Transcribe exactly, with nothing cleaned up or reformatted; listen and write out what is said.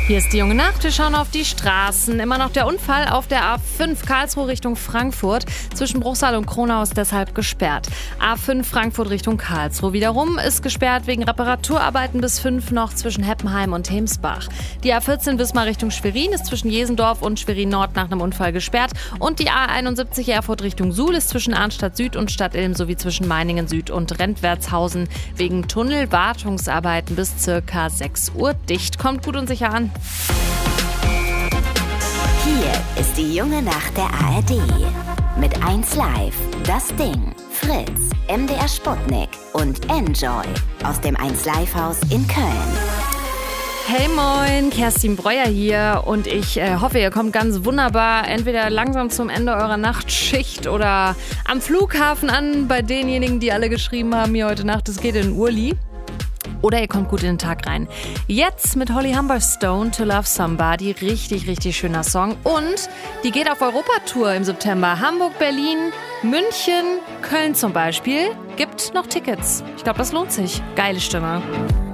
Hier ist die junge Nacht, wir schauen auf die Straßen. Immer noch der Unfall auf der A fünf Karlsruhe Richtung Frankfurt. Zwischen Bruchsal und Kronau ist deshalb gesperrt. A fünf Frankfurt Richtung Karlsruhe wiederum ist gesperrt wegen Reparaturarbeiten bis fünf noch zwischen Heppenheim und Hemsbach. Die A vierzehn Wismar Richtung Schwerin ist zwischen Jesendorf und Schwerin Nord nach einem Unfall gesperrt. Und die A einundsiebzig Erfurt Richtung Suhl ist zwischen Arnstadt Süd und Stadtilm sowie zwischen Meiningen Süd und Rentwertshausen wegen Tunnelwartungsarbeiten bis circa sechs Uhr dicht. Kommt gut und sicher an. Hier ist die junge Nacht der A R D. Mit eins Live, Das Ding, Fritz, M D R Sputnik und Enjoy aus dem eins Live Haus in Köln. Hey moin, Kerstin Breuer hier und ich äh, hoffe, ihr kommt ganz wunderbar entweder langsam zum Ende eurer Nachtschicht oder am Flughafen an bei denjenigen, die alle geschrieben haben, hier heute Nacht, es geht in Urli. Oder ihr kommt gut in den Tag rein. Jetzt mit Holly Humberstone, To Love Somebody. Richtig, richtig schöner Song. Und die geht auf Europatour im September. Hamburg, Berlin, München, Köln zum Beispiel. Gibt noch Tickets. Ich glaube, das lohnt sich. Geile Stimme.